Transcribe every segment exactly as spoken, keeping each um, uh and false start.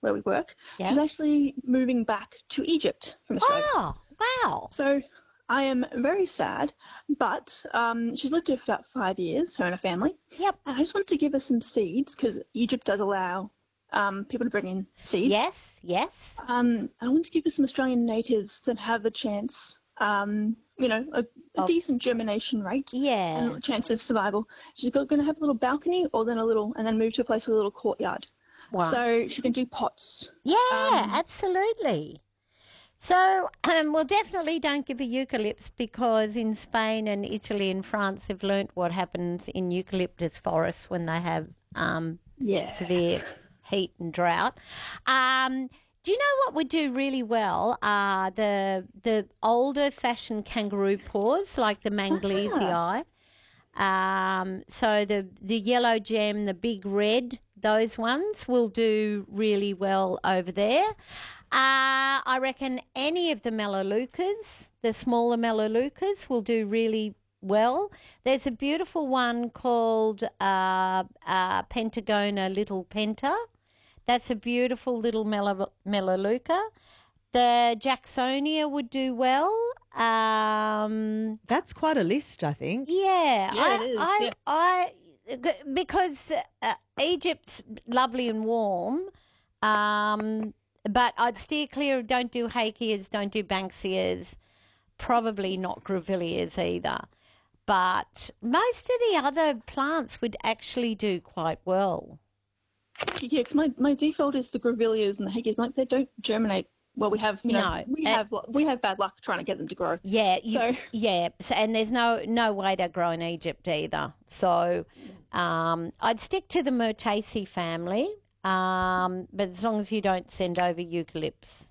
where we work. Yeah. She's actually moving back to Egypt from Australia. Oh, wow. So I am very sad, but um, she's lived here for about five years, her and her family. Yep. And I just wanted to give her some seeds because Egypt does allow um, people to bring in seeds. Yes, yes. Um, I want to give her some Australian natives that have a chance, um, you know, a, a Oh. decent germination rate Yeah. and a chance of survival. She's going to have a little balcony, or then a little, and then move to a place with a little courtyard. Wow. So she can do pots. Yeah, Um, absolutely. So, um, well, definitely don't give a eucalypts because in Spain and Italy and France they've learnt what happens in eucalyptus forests when they have um, Yeah. severe heat and drought. Um, do you know what would do really well? Are the the older fashioned kangaroo paws like the Manglesii. Um, so the the yellow gem, the big red, those ones will do really well over there. Uh, I reckon any of the melaleucas, the smaller melaleucas, will do really well. There's a beautiful one called uh, uh, Pentagona Little Penta. That's a beautiful little mela- melaleuca. The Jacksonia would do well. Um, That's quite a list, I think. yeah, Yeah, I, it is, I, yeah. I, because uh, Egypt's lovely and warm, um, but I'd steer clear of don't do Hakeas, don't do Banksias, probably not Grevilleas either. But most of the other plants would actually do quite well. Yeah, because my, my default is the grevilleas and the hakeas. Like, they don't germinate. Well, we have, you know, No, we uh, have we have bad luck trying to get them to grow. Yeah, you, So- yeah, so, and there's no no way they grow in Egypt either. So um, I'd stick to the Myrtaceae family, um, but as long as you don't send over eucalypts.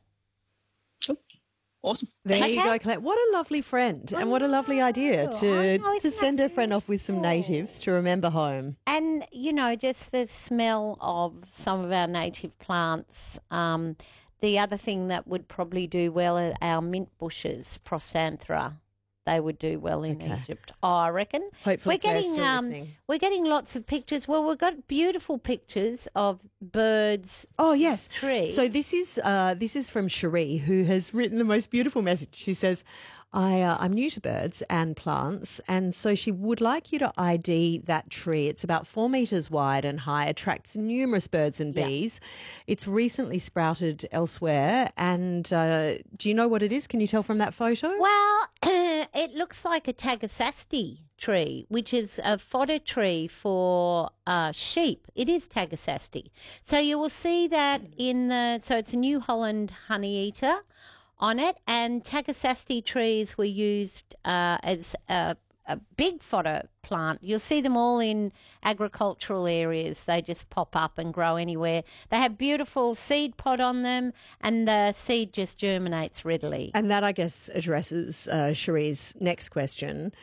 Awesome. There you Okay. go, Claire. What a lovely friend, and what a lovely idea I to know, to isn't send that her friend off with some natives to remember home. And, you know, just the smell of some of our native plants. Um, the other thing that would probably do well are our mint bushes, Prosanthera. They would do well in Okay. Egypt, oh, I reckon. Hopefully we're Claire's getting still um, listening. we're getting lots of pictures. Well, we've got beautiful pictures of birds. Oh yes. Tree. So this is uh, this is from Cherie, who has written the most beautiful message. She says, I, uh, I'm new to birds and plants, and so she would like you to I D that tree. It's about four metres wide and high, attracts numerous birds and Yeah. bees. It's recently sprouted elsewhere, and uh, do you know what it is? Can you tell from that photo? Well, it looks like a Tagasasti tree, which is a fodder tree for uh, sheep. It is Tagasasti. So you will see that in the, so it's a New Holland honey eater on it, and Tagasasti trees were used uh, as a, a big fodder plant. You'll see them all in agricultural areas. They just pop up and grow anywhere. They have beautiful seed pod on them, and the seed just germinates readily. And that, I guess, addresses uh, Cherie's next question.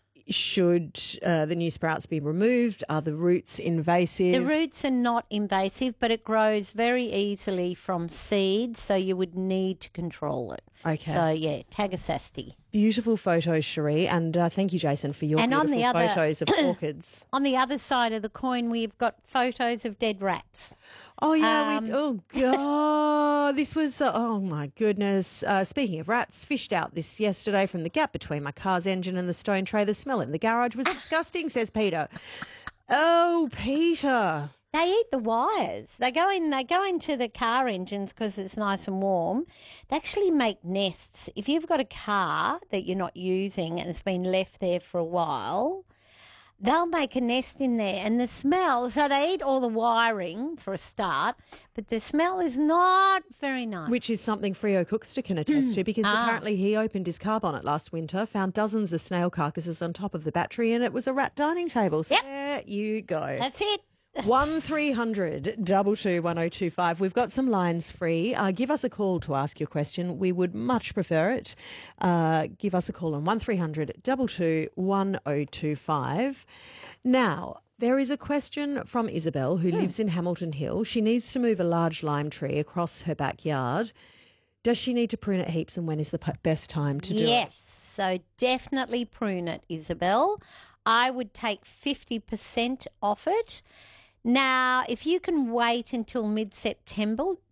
Should uh, the new sprouts be removed? Are the roots invasive? The roots are not invasive, but it grows very easily from seed, so you would need to control it. Okay. So, yeah, Tagasasti. Beautiful photos, Cherie, and uh, thank you, Jason, for your And on beautiful the other- photos of orchids. On the other side of the coin, we've got photos of dead rats. Oh yeah, Um, we, oh god, this was uh, oh my goodness. Uh, speaking of rats, fished out this yesterday from the gap between my car's engine and the stone tray. The smell in the garage was disgusting, says Peter. Oh, Peter. They eat the wires. They go in. They go into the car engines because it's nice and warm. They actually make nests. If you've got a car that you're not using and it's been left there for a while, they'll make a nest in there. And the smell. So they eat all the wiring for a start, but the smell is not very nice. Which is something Frio Cookster can attest to because Ah. apparently he opened his car bonnet last winter, found dozens of snail carcasses on top of the battery, and it was a rat dining table. So Yep. there you go. That's it. One three hundred double two one oh two five. We've got some lines free. Uh, give us a call to ask your question. We would much prefer it. Uh, give us a call on one three hundred double two one oh two five. Now, there is a question from Isabel who lives in Hamilton Hill. She needs to move a large lime tree across her backyard. Does she need to prune it heaps, and when is the p- best time to do Yes. it? So definitely prune it, Isabel. I would take fifty percent off it. Now, if you can wait until mid-September,